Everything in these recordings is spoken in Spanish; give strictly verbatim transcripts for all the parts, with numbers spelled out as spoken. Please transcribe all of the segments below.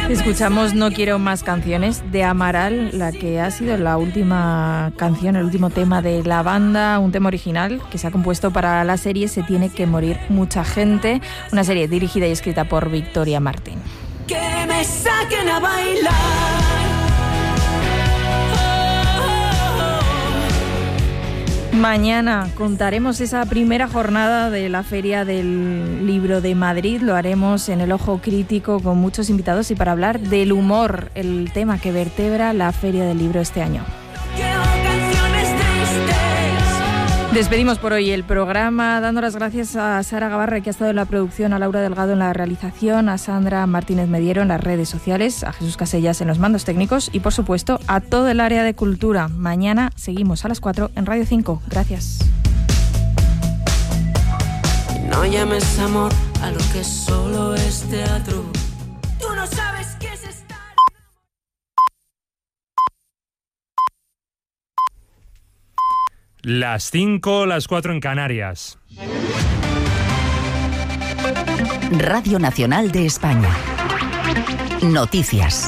Escuchamos No quiero más canciones de Amaral, la que ha sido la última canción, el último tema de la banda, un tema original que se ha compuesto para la serie Se tiene que morir mucha gente, una serie dirigida y escrita por Victoria Martín. Que me saquen a bailar. Mañana contaremos esa primera jornada de la Feria del Libro de Madrid. Lo haremos en El Ojo Crítico con muchos invitados y para hablar del humor, el tema que vertebra la Feria del Libro este año. Despedimos por hoy el programa dando las gracias a Sara Gavarra, que ha estado en la producción, a Laura Delgado en la realización, a Sandra Martínez Mediero en las redes sociales, a Jesús Casellas en los mandos técnicos y, por supuesto, a todo el área de cultura. Mañana seguimos a las cuatro en Radio cinco. Gracias. No llames amor a lo que solo es teatro. Tú no sabes qué es estar... Las cinco, las cuatro en Canarias. Radio Nacional de España. Noticias.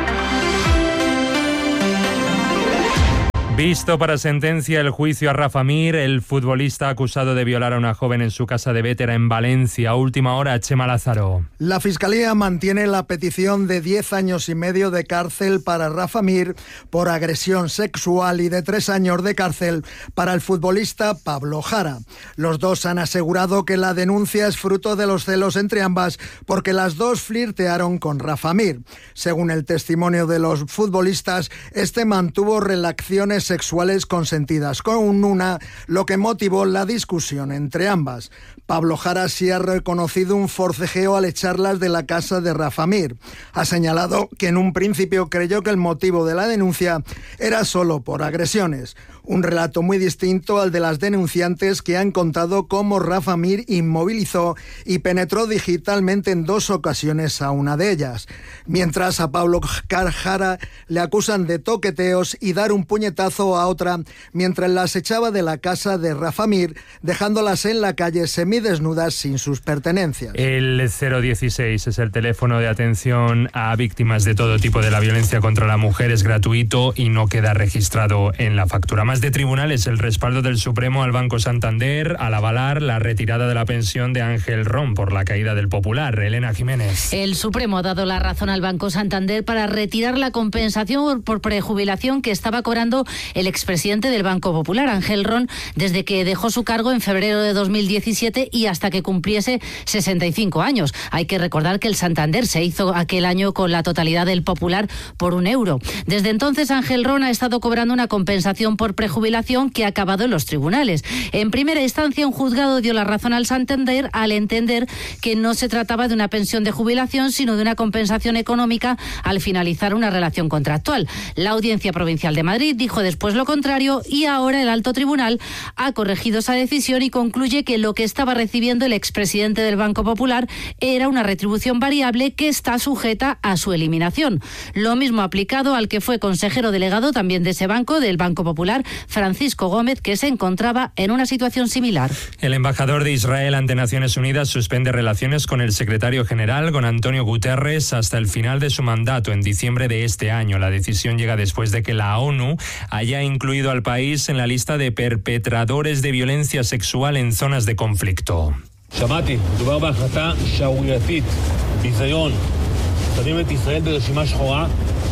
Visto para sentencia el juicio a Rafa Mir, el futbolista acusado de violar a una joven en su casa de Bétera en Valencia. Última hora, Chema Lázaro. La Fiscalía mantiene la petición de diez años y medio de cárcel para Rafa Mir por agresión sexual y de tres años de cárcel para el futbolista Pablo Jara. Los dos han asegurado que la denuncia es fruto de los celos entre ambas porque las dos flirtearon con Rafa Mir. Según el testimonio de los futbolistas, este mantuvo relaciones sexuales consentidas con una, lo que motivó la discusión entre ambas. Pablo Jara sí ha reconocido un forcejeo al echarlas de la casa de Rafa Mir. Ha señalado que en un principio creyó que el motivo de la denuncia era solo por agresiones. Un relato muy distinto al de las denunciantes, que han contado cómo Rafa Mir inmovilizó y penetró digitalmente en dos ocasiones a una de ellas. Mientras a Pablo Jara le acusan de toqueteos y dar un puñetazo a otra mientras las echaba de la casa de Rafa Mir, dejándolas en la calle semidesnudas sin sus pertenencias. El cero dieciséis es el teléfono de atención a víctimas de todo tipo de la violencia contra la mujer. Es gratuito y no queda registrado en la factura. Más de tribunales, el respaldo del Supremo al Banco Santander al avalar la retirada de la pensión de Ángel Ron por la caída del Popular. Elena Jiménez. El Supremo ha dado la razón al Banco Santander para retirar la compensación por prejubilación que estaba cobrando el expresidente del Banco Popular, Ángel Ron, desde que dejó su cargo en febrero de dos mil diecisiete y hasta que cumpliese sesenta y cinco años. Hay que recordar que el Santander se hizo aquel año con la totalidad del Popular por un euro. Desde entonces, Ángel Ron ha estado cobrando una compensación por prejubilación que ha acabado en los tribunales. En primera instancia, un juzgado dio la razón al Santander al entender que no se trataba de una pensión de jubilación, sino de una compensación económica al finalizar una relación contractual. La Audiencia Provincial de Madrid dijo después lo contrario y ahora el Alto Tribunal ha corregido esa decisión y concluye que lo que estaba recibiendo el expresidente del Banco Popular era una retribución variable que está sujeta a su eliminación. Lo mismo aplicado al que fue consejero delegado también de ese banco, del Banco Popular, Francisco Gómez, que se encontraba en una situación similar. El embajador de Israel ante Naciones Unidas suspende relaciones con el secretario general, con Antonio Guterres, hasta el final de su mandato en diciembre de este año. La decisión llega después de que la ONU haya incluido al país en la lista de perpetradores de violencia sexual en zonas de conflicto. שמעתי, מדובר בהחלטה שערורייתית, ביזיון, שמים את ישראל ברשימה שחורה.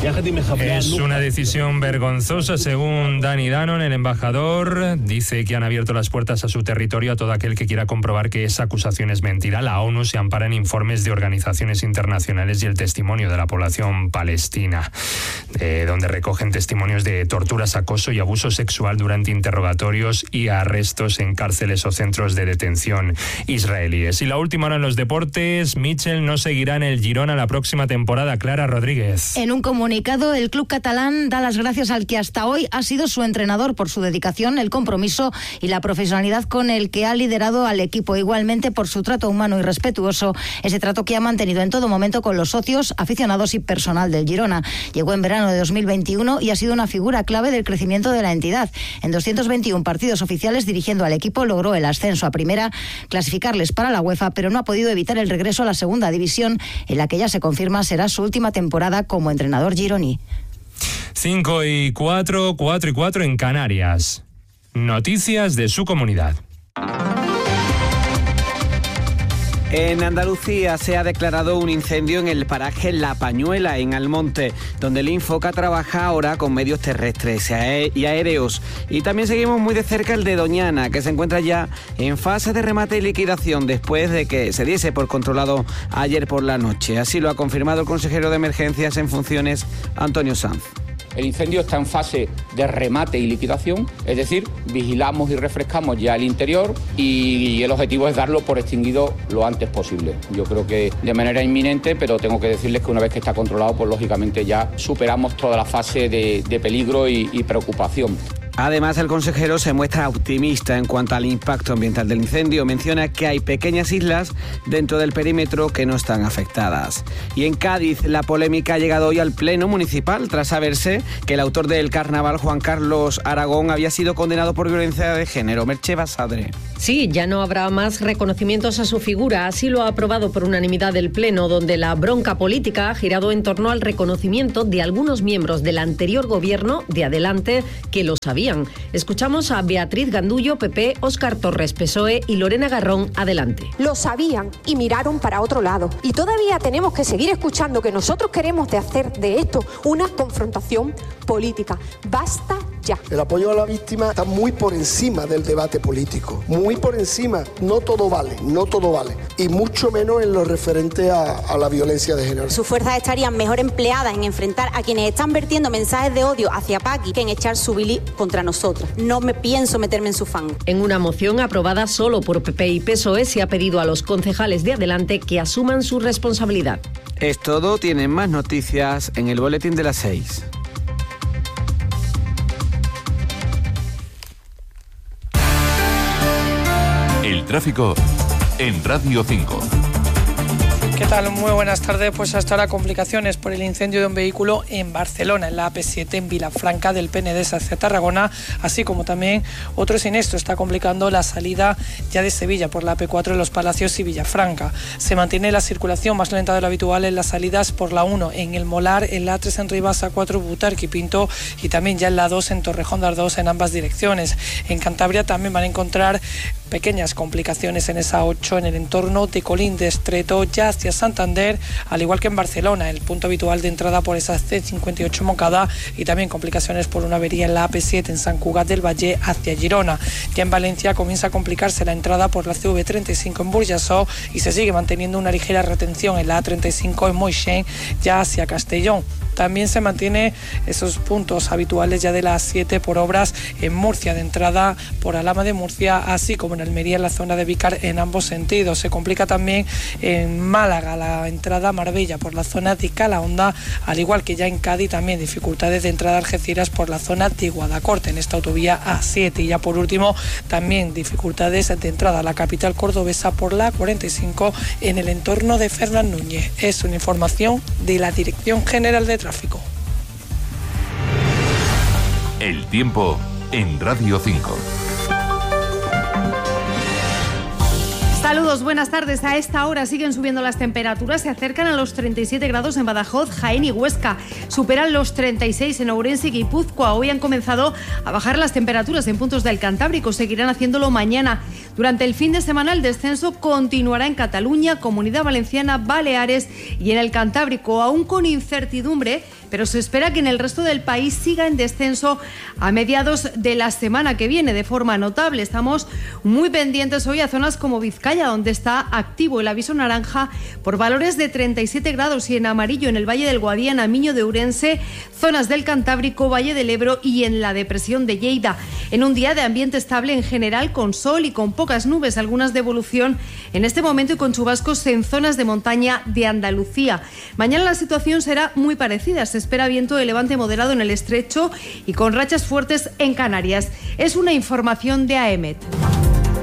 Es una decisión vergonzosa, según Dani Danon. El embajador dice que han abierto las puertas a su territorio a todo aquel que quiera comprobar que esa acusación es mentira. La ONU se ampara en informes de organizaciones internacionales y el testimonio de la población palestina, eh, donde recogen testimonios de torturas, acoso y abuso sexual durante interrogatorios y arrestos en cárceles o centros de detención israelíes. Y la última hora en los deportes, Mitchell no seguirá en el Girona la próxima temporada. Clara Rodríguez. En un comunicado comunicado, el club catalán da las gracias al que hasta hoy ha sido su entrenador por su dedicación, el compromiso y la profesionalidad con el que ha liderado al equipo. Igualmente por su trato humano y respetuoso, ese trato que ha mantenido en todo momento con los socios, aficionados y personal del Girona. Llegó en verano de dos mil veintiuno y ha sido una figura clave del crecimiento de la entidad. En doscientos veintiuno partidos oficiales dirigiendo al equipo logró el ascenso a primera, clasificarles para la UEFA, pero no ha podido evitar el regreso a la segunda división, en la que ya se confirma será su última temporada como entrenador gironí. cinco y cuatro, cuatro y cuatro en Canarias. Noticias de su comunidad. En Andalucía se ha declarado un incendio en el paraje La Pañuela, en Almonte, donde el Infoca trabaja ahora con medios terrestres y aéreos. Y también seguimos muy de cerca el de Doñana, que se encuentra ya en fase de remate y liquidación después de que se diese por controlado ayer por la noche. Así lo ha confirmado el consejero de Emergencias en funciones, Antonio Sanz. El incendio está en fase de remate y liquidación, es decir, vigilamos y refrescamos ya el interior y el objetivo es darlo por extinguido lo antes posible. Yo creo que de manera inminente, pero tengo que decirles que una vez que está controlado, pues lógicamente ya superamos toda la fase de, de peligro y, y preocupación. Además, el consejero se muestra optimista en cuanto al impacto ambiental del incendio. Menciona que hay pequeñas islas dentro del perímetro que no están afectadas. Y en Cádiz, la polémica ha llegado hoy al Pleno Municipal tras saberse que el autor del carnaval, Juan Carlos Aragón, había sido condenado por violencia de género. Merche Basadre. Sí, ya no habrá más reconocimientos a su figura. Así lo ha aprobado por unanimidad el Pleno, donde la bronca política ha girado en torno al reconocimiento de algunos miembros del anterior gobierno de Adelante que lo sabían. Escuchamos a Beatriz Gandullo, P P, Óscar Torres, P S O E y Lorena Garrón, Adelante. Lo sabían y miraron para otro lado. Y todavía tenemos que seguir escuchando que nosotros queremos de hacer de esto una confrontación política. Basta ya. El apoyo a la víctima está muy por encima del debate político. Muy por encima. No todo vale, no todo vale. Y mucho menos en lo referente a, a la violencia de género. Sus fuerzas estarían mejor empleadas en enfrentar a quienes están vertiendo mensajes de odio hacia Paqui que en echar su bilis contra nosotras. No me pienso meterme en su fango. En una moción aprobada solo por P P y P S O E se ha pedido a los concejales de Adelante que asuman su responsabilidad. Es todo. Tienen más noticias en el boletín de las seis. El tráfico en Radio cinco. ¿Qué tal? Muy buenas tardes. Pues hasta ahora complicaciones por el incendio de un vehículo en Barcelona, en la A P siete, en Vilafranca del Penedès hacia Tarragona, así como también otro siniestro está complicando la salida ya de Sevilla por la A P cuatro en Los Palacios y Villafranca. Se mantiene la circulación más lenta de lo habitual en las salidas por la uno en El Molar, en la A tres en Ribas, A cuatro Butarque y Pinto y también ya en la dos en Torrejón de Ardoz en ambas direcciones. En Cantabria también van a encontrar pequeñas complicaciones en esa ocho en el entorno de Colín de Estreto ya hacia Santander, al igual que en Barcelona, el punto habitual de entrada por esa C cincuenta y ocho Moncada y también complicaciones por una avería en la A P siete en Sant Cugat del Valle hacia Girona. Ya en Valencia comienza a complicarse la entrada por la C V treinta y cinco en Burjassó y se sigue manteniendo una ligera retención en la A treinta y cinco en Moixent ya hacia Castellón. También se mantiene esos puntos habituales ya de la A siete por obras en Murcia, de entrada por Alhama de Murcia, así como en Almería en la zona de Vícar en ambos sentidos. Se complica también en Málaga la entrada a Marbella por la zona de Calahonda, al igual que ya en Cádiz también dificultades de entrada a Algeciras por la zona de Guadacorte en esta autovía A siete. Y ya por último también dificultades de entrada a la capital cordobesa por la cuarenta y cinco en el entorno de Fernán Núñez. Es una información de la Dirección General de Tráfico. El tiempo en Radio cinco. Saludos, buenas tardes. A esta hora siguen subiendo las temperaturas, se acercan a los treinta y siete grados en Badajoz, Jaén y Huesca. Superan los treinta y seis en Ourense y Guipúzcoa. Hoy han comenzado a bajar las temperaturas en puntos del Cantábrico, seguirán haciéndolo mañana. Durante el fin de semana el descenso continuará en Cataluña, Comunidad Valenciana, Baleares y en el Cantábrico, aún con incertidumbre, pero se espera que en el resto del país siga en descenso a mediados de la semana que viene de forma notable. Estamos muy pendientes hoy a zonas como Vizcaya, donde está activo el aviso naranja por valores de treinta y siete grados y en amarillo en el Valle del Guadiana, Miño de Ourense, zonas del Cantábrico, Valle del Ebro y en la depresión de Lleida. En un día de ambiente estable en general, con sol y con poca pocas nubes, algunas de evolución en este momento y con chubascos en zonas de montaña de Andalucía. Mañana la situación será muy parecida. Se espera viento de levante moderado en el estrecho y con rachas fuertes en Canarias. Es una información de A E M E T.